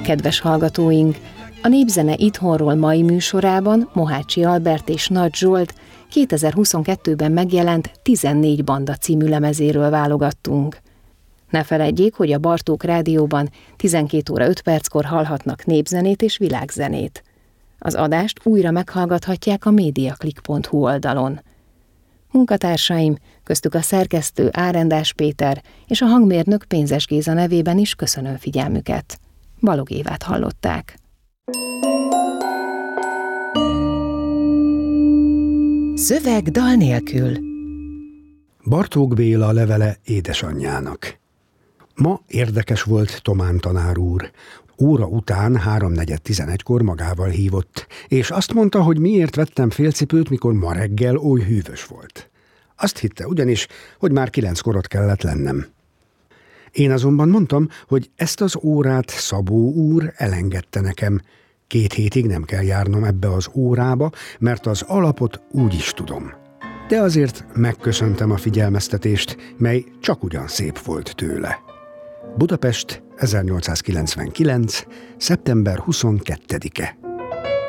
kedves hallgatóink! A Népzene Itthonról mai műsorában Mohácsi Albert és Nagy Zsolt 2022-ben megjelent 14 banda című lemezéről válogattunk. Ne feledjék, hogy a Bartók Rádióban 12 óra 5 perckor hallhatnak népzenét és világzenét. Az adást újra meghallgathatják a mediaclick.hu oldalon. Munkatársaim, köztük a szerkesztő Árendás Péter és a hangmérnök Pénzes Géza nevében is köszönöm figyelmüket. Balogh Évát hallották. Szöveg dal nélkül. Bartók Béla levele édesanyjának. Ma érdekes volt Tomán tanár úr. Óra után 3:4-11-kor magával hívott, és azt mondta, hogy miért vettem félcipőt, mikor ma reggel oly hűvös volt. Azt hitte ugyanis, hogy már 9-kor ott kellett lennem. Én azonban mondtam, hogy ezt az órát Szabó úr elengedte nekem. 2 hétig nem kell járnom ebbe az órába, mert az alapot úgy is tudom. De azért megköszöntem a figyelmeztetést, mely csak ugyan szép volt tőle. Budapest, 1899. szeptember 22-e.